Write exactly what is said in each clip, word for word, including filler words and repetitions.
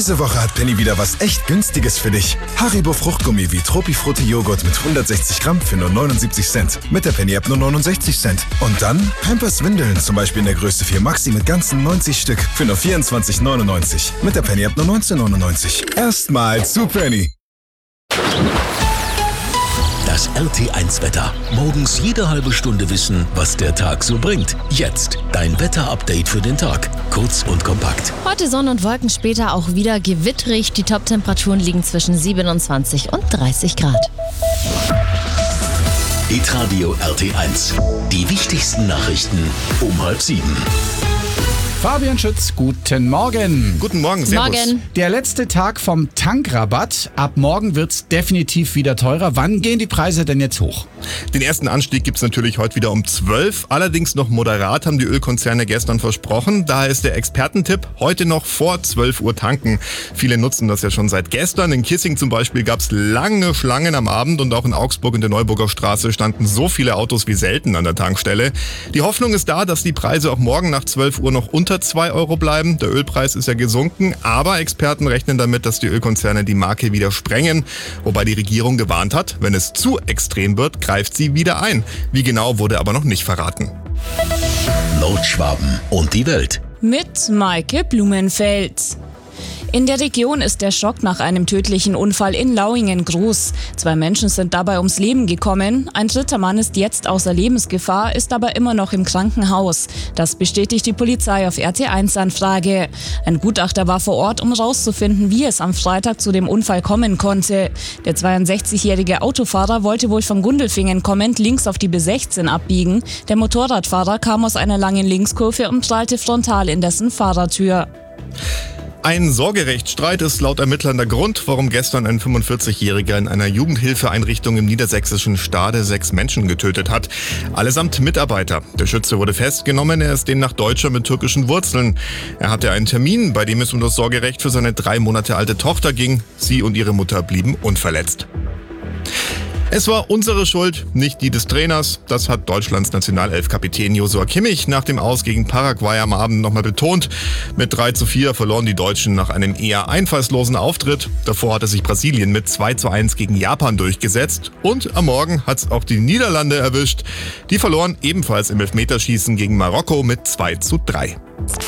Diese Woche hat Penny wieder was echt Günstiges für dich. Haribo Fruchtgummi wie Tropifrutti Joghurt mit hundertsechzig Gramm für nur neunundsiebzig Cent. Mit der Penny-App nur neunundsechzig Cent. Und dann Pampers Windeln, zum Beispiel in der Größe vier Maxi mit ganzen neunzig Stück für nur vierundzwanzig neunundneunzig. Mit der Penny-App nur neunzehn neunundneunzig. Erstmal zu Penny. Das R T eins Wetter. Morgens jede halbe Stunde wissen, was der Tag so bringt. Jetzt dein Wetter-Update für den Tag. Kurz und kompakt. Heute Sonne und Wolken, später auch wieder gewitterig. Die Top-Temperaturen liegen zwischen siebenundzwanzig und dreißig Grad. Hitradio R T eins. Die wichtigsten Nachrichten um halb sieben. Fabian Schütz, guten Morgen. Guten Morgen, servus. Morgen. Der letzte Tag vom Tankrabatt. Ab morgen wird's definitiv wieder teurer. Wann gehen die Preise denn jetzt hoch? Den ersten Anstieg gibt's natürlich heute wieder um zwölf. Allerdings noch moderat, haben die Ölkonzerne gestern versprochen. Daher ist der Expertentipp, heute noch vor zwölf Uhr tanken. Viele nutzen das ja schon seit gestern. In Kissing zum Beispiel gab's lange Schlangen am Abend und auch in Augsburg in der Neuburger Straße standen so viele Autos wie selten an der Tankstelle. Die Hoffnung ist da, dass die Preise auch morgen nach zwölf Uhr noch unter zwei Euro bleiben. Der Ölpreis ist ja gesunken, aber Experten rechnen damit, dass die Ölkonzerne die Marke wieder sprengen. Wobei die Regierung gewarnt hat, wenn es zu extrem wird, greift sie wieder ein. Wie genau, wurde aber noch nicht verraten. Nordschwaben und die Welt. Mit Maike Blumenfeld. In der Region ist der Schock nach einem tödlichen Unfall in Lauingen groß. Zwei Menschen sind dabei ums Leben gekommen. Ein dritter Mann ist jetzt außer Lebensgefahr, ist aber immer noch im Krankenhaus. Das bestätigt die Polizei auf R T eins Anfrage. Ein Gutachter war vor Ort, um herauszufinden, wie es am Freitag zu dem Unfall kommen konnte. Der zweiundsechzigjährige Autofahrer wollte wohl von Gundelfingen kommend links auf die B sechzehn abbiegen. Der Motorradfahrer kam aus einer langen Linkskurve und prallte frontal in dessen Fahrertür. Ein Sorgerechtsstreit ist laut Ermittlern der Grund, warum gestern ein fünfundvierzigjähriger in einer Jugendhilfeeinrichtung im niedersächsischen Stade sechs Menschen getötet hat. Allesamt Mitarbeiter. Der Schütze wurde festgenommen, er ist demnach Deutscher mit türkischen Wurzeln. Er hatte einen Termin, bei dem es um das Sorgerecht für seine drei Monate alte Tochter ging. Sie und ihre Mutter blieben unverletzt. Es war unsere Schuld, nicht die des Trainers. Das hat Deutschlands Nationalelf-Kapitän Joshua Kimmich nach dem Aus gegen Paraguay am Abend nochmal betont. Mit drei zu vier verloren die Deutschen nach einem eher einfallslosen Auftritt. Davor hatte sich Brasilien mit zwei zu eins gegen Japan durchgesetzt. Und am Morgen hat's auch die Niederlande erwischt. Die verloren ebenfalls im Elfmeterschießen gegen Marokko mit zwei zu drei.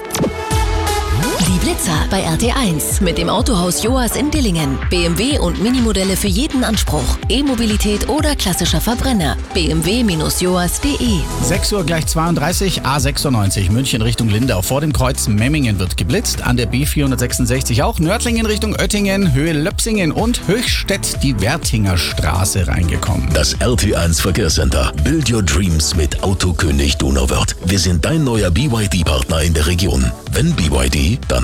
Die Blitzer bei R T eins mit dem Autohaus Joas in Dillingen. B M W und Minimodelle für jeden Anspruch. E-Mobilität oder klassischer Verbrenner. b m w Bindestrich joas Punkt de. sechs Uhr gleich zweiunddreißig, A sechsundneunzig, München Richtung Lindau. Vor dem Kreuz Memmingen wird geblitzt. An der B vierhundertsechsundsechzig auch. Nördlingen Richtung Oettingen, Höhe Löpsingen und Höchstädt die Wertinger Straße reingekommen. Das R T eins Verkehrscenter. Build your dreams mit Autokönig Donauwörth. Wir sind dein neuer B Y D-Partner in der Region. Wenn B Y D, dann